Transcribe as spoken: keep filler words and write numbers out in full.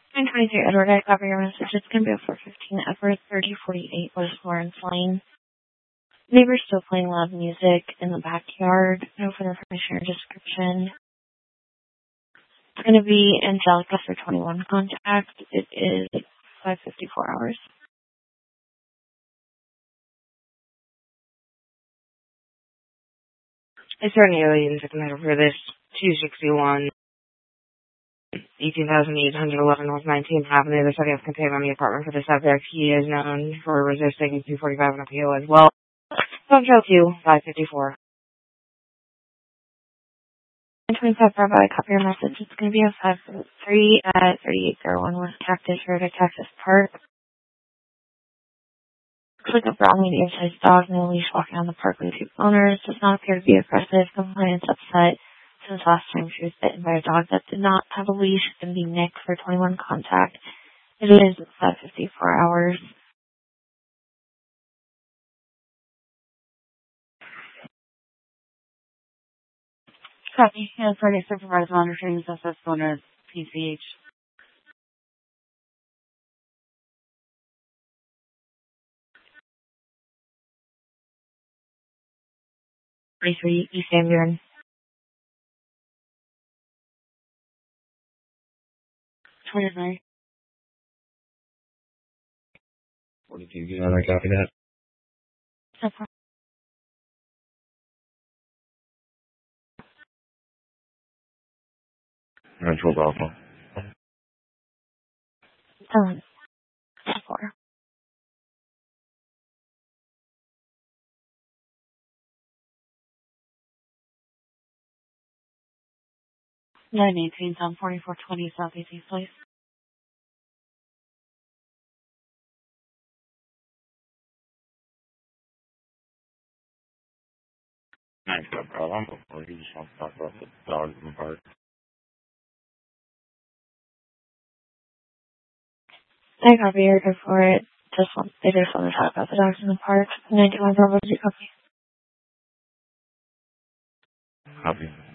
nine twenty-three Edward, I copy your message. It's going to be a four fifteen Edward, thirty forty-eight West Lawrence Lane. Neighbors still playing loud music in the backyard. No further information or description. It's going to be Angelica for twenty-one contact. It is five fifty-four hours. Is there any alien matter for this two sixty-one, eighteen thousand eight hundred eleven North nineteenth Avenue? The subject is contained on the apartment for the subject. He is known for resisting two forty-five on appeal as well. Don't show you, five fifty-four. nine twenty-five Bravo, I copy your message. It's going to be a five three at thirty-eight oh one West Cactus Road at Cactus Park. Looks like a brown medium-sized dog, no leash, walking on the park with two owners. Does not appear to be aggressive. Compliance upset since last time she was bitten by a dog that did not have a leash. It's going to be Nick for twenty-one contact. It is five fifty-four hours. Copy. Yeah, Friday supervisor monitoring S S going to P C H. thirty-three East Van Buren. twenty-three. forty-two, you want to copy that? No problem. Central Alpha. Um, four. nine eighteen, Tom forty-four twenty Southeast East Place. Nice, no problem. Or you just want to talk about the dogs in the park? I copy your good for it. Just want, they just want to talk about the dogs in the park. ninety-one Bravo, did you copy? Copy.